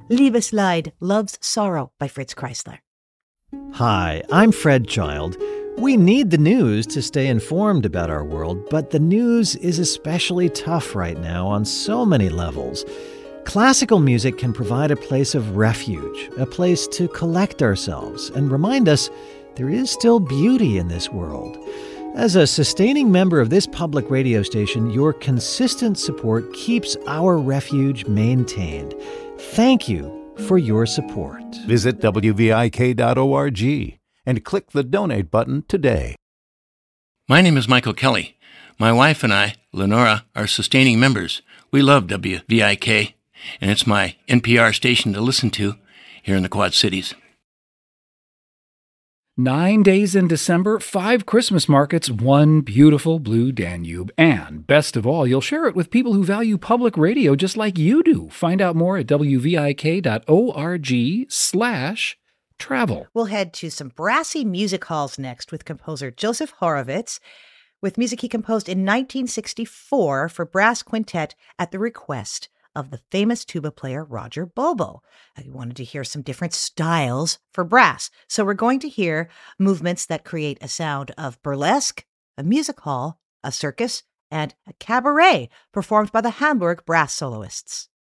Liebesleid, Love's Sorrow by Fritz Kreisler. Hi, I'm Fred Child. We need the news to stay informed about our world, but the news is especially tough right now on so many levels. Classical music can provide a place of refuge, a place to collect ourselves and remind us there is still beauty in this world. As a sustaining member of this public radio station, your consistent support keeps our refuge maintained. Thank you for your support. Visit WVIK.org and click the donate button today. My name is Michael Kelly. My wife and I, Lenora, are sustaining members. We love WVIK, and it's my NPR station to listen to here in the Quad Cities. 9 days in December, 5 Christmas markets, 1 beautiful blue Danube. And best of all, you'll share it with people who value public radio just like you do. Find out more at wvik.org/travel. We'll head to some brassy music halls next with composer Joseph Horowitz, with music he composed in 1964 for brass quintet at the request of the famous tuba player Roger Bobo. He wanted to hear some different styles for brass. So we're going to hear movements that create a sound of burlesque, a music hall, a circus, and a cabaret performed by the Hamburg brass soloists.